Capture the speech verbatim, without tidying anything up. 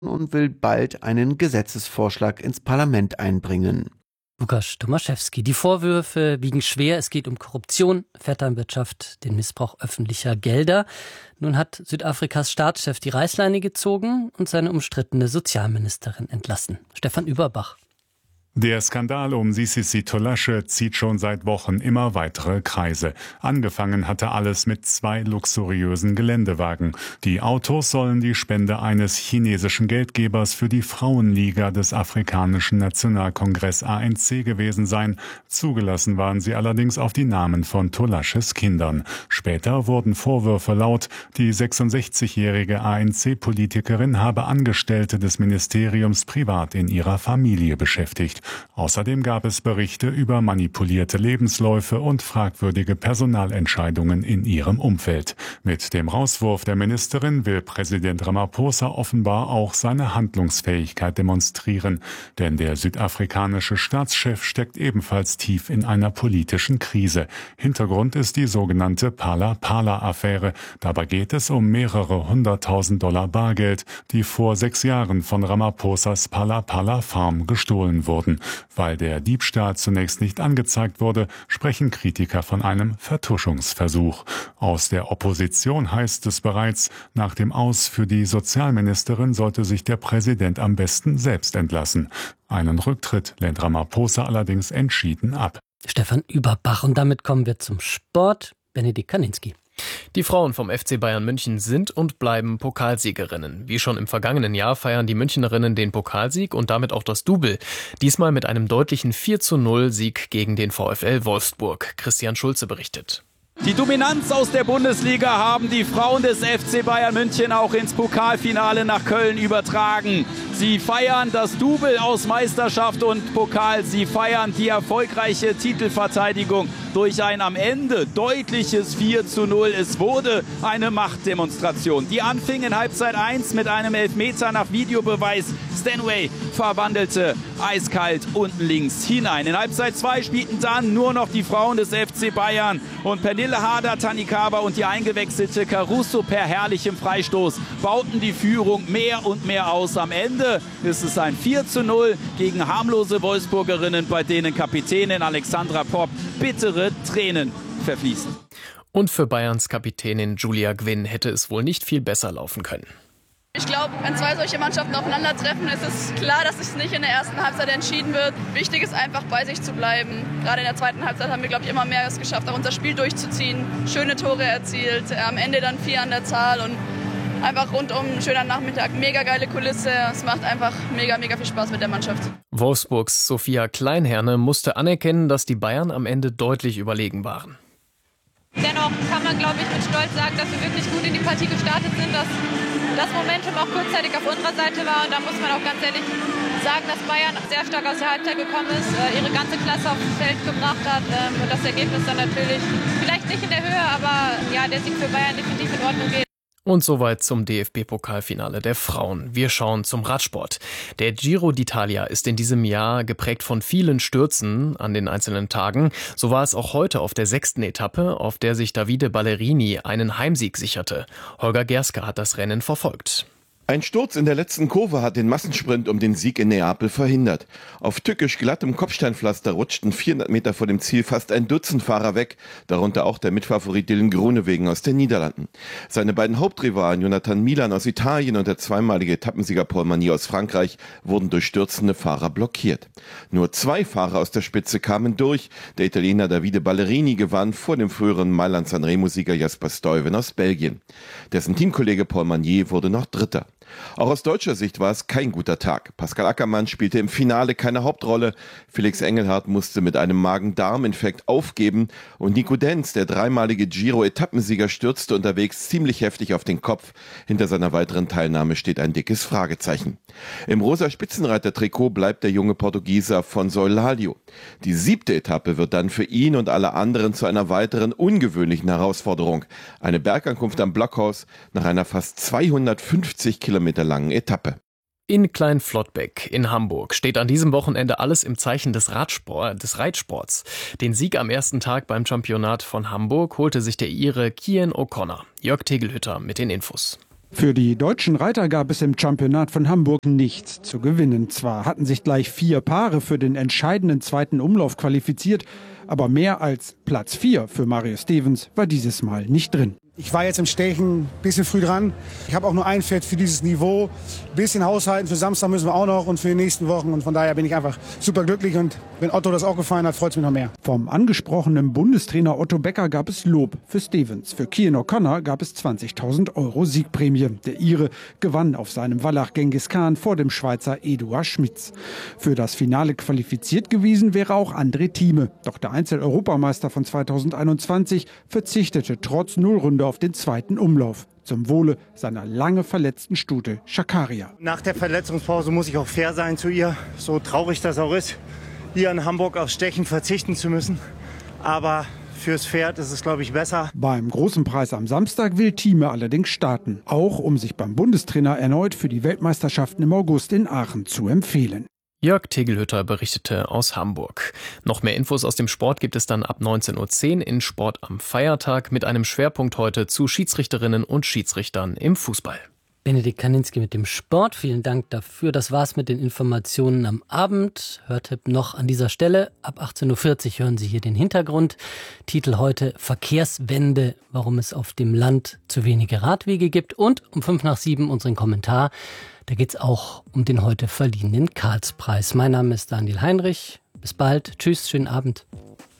und will bald einen Gesetzesvorschlag ins Parlament einbringen. Łukasz Tomaszewski. Die Vorwürfe wiegen schwer. Es geht um Korruption, Vetternwirtschaft, den Missbrauch öffentlicher Gelder. Nun hat Südafrikas Staatschef die Reißleine gezogen und seine umstrittene Sozialministerin entlassen. Stefan Überbach. Der Skandal um Sisisi Tolashe zieht schon seit Wochen immer weitere Kreise. Angefangen hatte alles mit zwei luxuriösen Geländewagen. Die Autos sollen die Spende eines chinesischen Geldgebers für die Frauenliga des Afrikanischen Nationalkongress A N C gewesen sein. Zugelassen waren sie allerdings auf die Namen von Tolashes Kindern. Später wurden Vorwürfe laut, die sechsundsechzigjährige A N C-Politikerin habe Angestellte des Ministeriums privat in ihrer Familie beschäftigt. Außerdem gab es Berichte über manipulierte Lebensläufe und fragwürdige Personalentscheidungen in ihrem Umfeld. Mit dem Rauswurf der Ministerin will Präsident Ramaphosa offenbar auch seine Handlungsfähigkeit demonstrieren. Denn der südafrikanische Staatschef steckt ebenfalls tief in einer politischen Krise. Hintergrund ist die sogenannte Phala-Phala-Affäre. Dabei geht es um mehrere hunderttausend Dollar Bargeld, die vor sechs Jahren von Ramaphosas Phala-Phala-Farm gestohlen wurden. Weil der Diebstahl zunächst nicht angezeigt wurde, sprechen Kritiker von einem Vertuschungsversuch. Aus der Opposition heißt es bereits, nach dem Aus für die Sozialministerin sollte sich der Präsident am besten selbst entlassen. Einen Rücktritt lehnt Ramaphosa allerdings entschieden ab. Stefan Überbach. Und damit kommen wir zum Sport. Benedikt Kaninski. Die Frauen vom F C Bayern München sind und bleiben Pokalsiegerinnen. Wie schon im vergangenen Jahr feiern die Münchnerinnen den Pokalsieg und damit auch das Double. Diesmal mit einem deutlichen vier zu null Sieg gegen den VfL Wolfsburg. Christian Schulze berichtet. Die Dominanz aus der Bundesliga haben die Frauen des F C Bayern München auch ins Pokalfinale nach Köln übertragen. Sie feiern das Double aus Meisterschaft und Pokal. Sie feiern die erfolgreiche Titelverteidigung durch ein am Ende deutliches vier zu null. Es wurde eine Machtdemonstration. Die anfing in Halbzeit eins mit einem Elfmeter nach Videobeweis. Stanway verwandelte eiskalt unten links hinein. In Halbzeit zwei spielten dann nur noch die Frauen des F C Bayern und Pernille Harder, Tanikaba und die eingewechselte Caruso per herrlichem Freistoß bauten die Führung mehr und mehr aus. Am Ende ist es ein vier zu null gegen harmlose Wolfsburgerinnen, bei denen Kapitänin Alexandra Popp bittere Tränen verfließen. Und für Bayerns Kapitänin Julia Gwynn hätte es wohl nicht viel besser laufen können. Ich glaube, wenn zwei solche Mannschaften aufeinandertreffen, ist es klar, dass es nicht in der ersten Halbzeit entschieden wird. Wichtig ist einfach, bei sich zu bleiben. Gerade in der zweiten Halbzeit haben wir, glaube ich, immer mehr es geschafft, auch unser Spiel durchzuziehen. Schöne Tore erzielt, am Ende dann vier an der Zahl und einfach rundum ein schöner Nachmittag. Mega geile Kulisse. Es macht einfach mega, mega viel Spaß mit der Mannschaft. Wolfsburgs Sophia Kleinherne musste anerkennen, dass die Bayern am Ende deutlich überlegen waren. Dennoch kann man, glaube ich, mit Stolz sagen, dass wir wirklich gut in die Partie gestartet sind, dass das Momentum auch kurzzeitig auf unserer Seite war. Und da muss man auch ganz ehrlich sagen, dass Bayern sehr stark aus der Halbzeit gekommen ist, ihre ganze Klasse aufs Feld gebracht hat und das Ergebnis dann natürlich vielleicht nicht in der Höhe, aber ja, der Sieg für Bayern definitiv in Ordnung geht. Und soweit zum D F B-Pokalfinale der Frauen. Wir schauen zum Radsport. Der Giro d'Italia ist in diesem Jahr geprägt von vielen Stürzen an den einzelnen Tagen. So war es auch heute auf der sechsten Etappe, auf der sich Davide Ballerini einen Heimsieg sicherte. Holger Gerske hat das Rennen verfolgt. Ein Sturz in der letzten Kurve hat den Massensprint um den Sieg in Neapel verhindert. Auf tückisch glattem Kopfsteinpflaster rutschten vierhundert Meter vor dem Ziel fast ein Dutzend Fahrer weg, darunter auch der Mitfavorit Dylan Groenewegen aus den Niederlanden. Seine beiden Hauptrivalen Jonathan Milan aus Italien und der zweimalige Etappensieger Paul Magny aus Frankreich wurden durch stürzende Fahrer blockiert. Nur zwei Fahrer aus der Spitze kamen durch. Der Italiener Davide Ballerini gewann vor dem früheren Mailand-Sanremo-Sieger Jasper Stuyven aus Belgien. Dessen Teamkollege Paul Magny wurde noch Dritter. Auch aus deutscher Sicht war es kein guter Tag. Pascal Ackermann spielte im Finale keine Hauptrolle. Felix Engelhardt musste mit einem Magen-Darm-Infekt aufgeben. Und Nico Denz, der dreimalige Giro-Etappensieger, stürzte unterwegs ziemlich heftig auf den Kopf. Hinter seiner weiteren Teilnahme steht ein dickes Fragezeichen. Im rosa Spitzenreiter-Trikot bleibt der junge Portugieser Afonso Eulalio. Die siebte Etappe wird dann für ihn und alle anderen zu einer weiteren ungewöhnlichen Herausforderung. Eine Bergankunft am Blockhaus nach einer fast zweihundertfünfzig Kilometer langen Etappe. In Kleinflottbeck in Hamburg steht an diesem Wochenende alles im Zeichen des, Radsport, des Reitsports. Den Sieg am ersten Tag beim Championat von Hamburg holte sich der Ire Cian O'Connor. Jörg Tegelhütter mit den Infos. Für die deutschen Reiter gab es im Championat von Hamburg nichts zu gewinnen. Zwar hatten sich gleich vier Paare für den entscheidenden zweiten Umlauf qualifiziert, aber mehr als Platz vier für Marius Stevens war dieses Mal nicht drin. Ich war jetzt im Stechen ein bisschen früh dran. Ich habe auch nur ein Pferd für dieses Niveau. Ein bisschen haushalten, für Samstag müssen wir auch noch und für die nächsten Wochen. Und von daher bin ich einfach super glücklich. Und wenn Otto das auch gefallen hat, freut es mich noch mehr. Vom angesprochenen Bundestrainer Otto Becker gab es Lob für Stevens. Für Cian O'Connor gab es zwanzigtausend Euro Siegprämie. Der Ire gewann auf seinem Wallach Genghis Khan vor dem Schweizer Eduard Schmitz. Für das Finale qualifiziert gewesen wäre auch André Thieme. Doch der Einzel-Europameister von zweitausendeinundzwanzig verzichtete trotz Nullrunde auf den zweiten Umlauf. Zum Wohle seiner lange verletzten Stute Shakaria. Nach der Verletzungspause muss ich auch fair sein zu ihr. So traurig das auch ist, hier in Hamburg auf Stechen verzichten zu müssen. Aber fürs Pferd ist es, glaube ich, besser. Beim großen Preis am Samstag will Thieme allerdings starten. Auch um sich beim Bundestrainer erneut für die Weltmeisterschaften im August in Aachen zu empfehlen. Jörg Tegelhütter berichtete aus Hamburg. Noch mehr Infos aus dem Sport gibt es dann ab neunzehn Uhr zehn in Sport am Feiertag mit einem Schwerpunkt heute zu Schiedsrichterinnen und Schiedsrichtern im Fußball. Benedikt Kaninski mit dem Sport. Vielen Dank dafür. Das war's mit den Informationen am Abend. Hörtipp noch an dieser Stelle. Ab achtzehn Uhr vierzig hören Sie hier den Hintergrund. Titel heute Verkehrswende, warum es auf dem Land zu wenige Radwege gibt. Und um fünf nach sieben unseren Kommentar. Da geht's auch um den heute verliehenen Karlspreis. Mein Name ist Daniel Heinrich. Bis bald. Tschüss, schönen Abend.